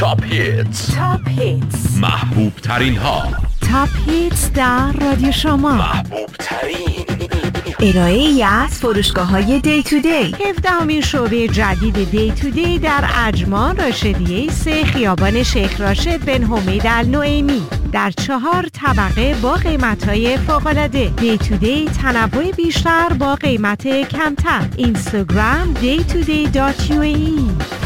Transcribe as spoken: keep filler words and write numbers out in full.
تاپ هیتس تاپ هیتس محبوب ترین ها. تاپ هیتس در رادیو شما. محبوب ترین ارائه ای از فروشگاه های دی تو دی. هفدهمین شعبه جدید دی تو دی در اجمان راشدیه سه خیابان شیخ راشد بن حمید النعیمی در چهار طبقه با قیمت‌های فوق‌العاده. دی تو دی تنوع بیشتر با قیمت کمتر. اینستاگرام دی تو دی دات یو ای